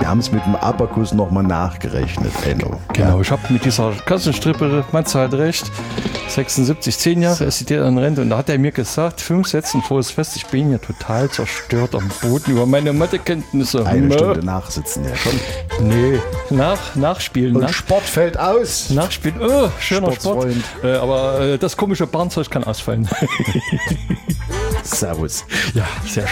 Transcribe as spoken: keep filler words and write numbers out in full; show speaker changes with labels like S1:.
S1: Wir haben es mit dem Abakus nochmal nachgerechnet, Enno.
S2: Genau, ich habe mit dieser Kassenstrippe, Matze hat recht, sechsundsiebzig, zehn Jahre ist die an Rente und da hat er mir gesagt, fünf Sätzen vor das Fest, ich bin hier total zerstört am Boden über meine Mathekenntnisse.
S1: Eine
S2: Mö.
S1: Stunde nachsitzen, ja schon.
S2: Nee, nach, nachspielen.
S1: Und
S2: nach,
S1: Sport fällt aus.
S2: nachspielen, oh, schöner Sport.
S1: Sportsfreund.
S2: Äh, aber äh, das komische Barnzeug kann ausfallen.
S1: Servus.
S2: Ja, sehr schön.